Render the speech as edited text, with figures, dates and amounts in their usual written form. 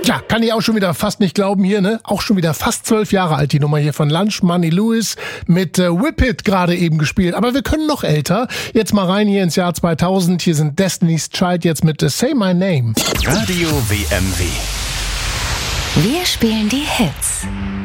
Ja, kann ich auch schon wieder fast nicht glauben hier, ne? Auch schon wieder fast 12 Jahre alt, die Nummer hier von Lunch Money Lewis mit Whip It gerade eben gespielt. Aber wir können noch älter. Jetzt mal rein hier ins Jahr 2000. Hier sind Destiny's Child jetzt mit Say My Name. Radio WMW. Wir spielen die Hits.